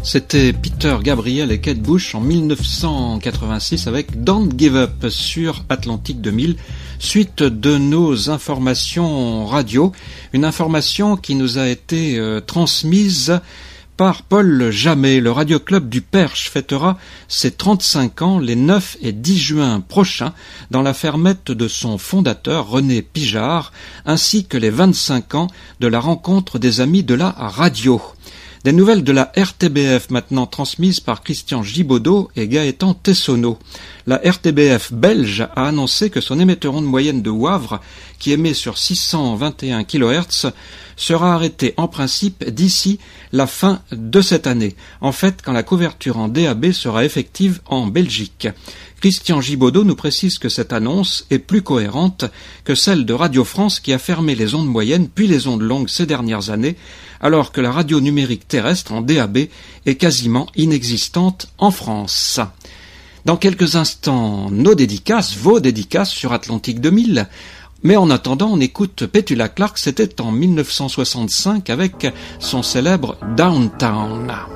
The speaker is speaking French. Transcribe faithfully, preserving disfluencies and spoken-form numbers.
C'était Peter Gabriel et Kate Bush en mille neuf cent quatre-vingt-six avec Don't Give Up sur Atlantique deux mille. Suite de nos informations radio, une information qui nous a été euh, transmise par Paul Jamet. Le Radio Club du Perche fêtera ses trente-cinq ans les neuf et dix juin prochains dans la fermette de son fondateur René Pijard, ainsi que les vingt-cinq ans de la rencontre des amis de la radio. Des nouvelles de la R T B F maintenant transmises par Christian Gibaudot et Gaëtan Tessonneau. La R T B F belge a annoncé que son émetteur onde moyenne de Wavre, qui émet sur six cent vingt et un kilohertz, sera arrêté en principe d'ici la fin de cette année. En fait, quand la couverture en D A B sera effective en Belgique. Christian Gibaudot nous précise que cette annonce est plus cohérente que celle de Radio France qui a fermé les ondes moyennes puis les ondes longues ces dernières années, alors que la radio numérique terrestre en D A B est quasiment inexistante en France. Dans quelques instants, nos dédicaces, vos dédicaces sur Atlantique deux mille. Mais en attendant, on écoute Petula Clark, c'était en mille neuf cent soixante-cinq avec son célèbre Downtown.